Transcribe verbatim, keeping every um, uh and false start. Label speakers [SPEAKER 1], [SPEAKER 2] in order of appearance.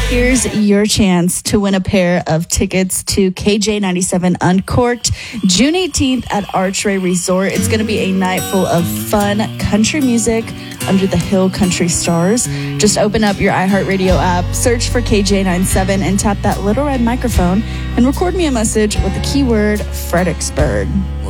[SPEAKER 1] Here's your chance to win a pair of tickets to K J ninety-seven Uncorked, June eighteenth at Archway Resort. It's going to be a night full of fun country music under the Hill Country Stars. Just open up your iHeartRadio app, search for K J ninety-seven, and tap that little red microphone and record me a message with the keyword Fredericksburg.